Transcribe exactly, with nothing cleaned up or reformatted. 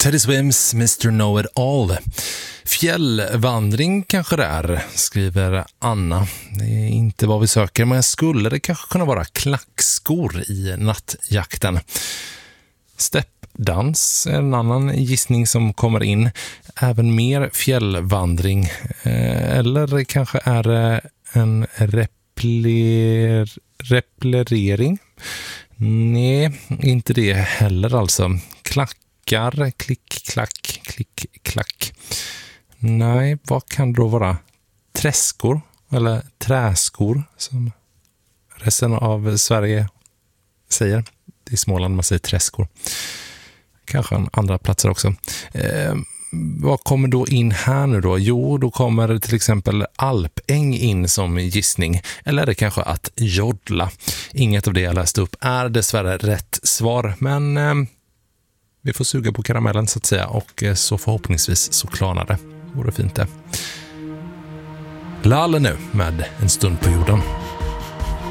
Teddy Swims, mister Know-It-All. Fjällvandring kanske det är, skriver Anna. Det är inte vad vi söker, men skulle det kanske kunna vara klackskor i nattjakten. Steppdans är en annan gissning som kommer in. Även mer fjällvandring. Eller kanske är det en repler, replerering. Nej, inte det heller alltså. Klackar, klick, klack, klick, klack. Nej, vad kan det då vara? Träskor eller träskor som resten av Sverige säger. Det är Småland man säger träskor. Kanske en andra platser också. Eh, vad kommer då in här nu då? Jo, då kommer till exempel alpäng in som gissning. Eller är det kanske att jodla? Inget av det jag läste upp är dessvärre rätt svar. Men eh, vi får suga på karamellen så att säga. Och eh, så förhoppningsvis så klarnar det. Vore fint det. Lale nu med En stund på jorden.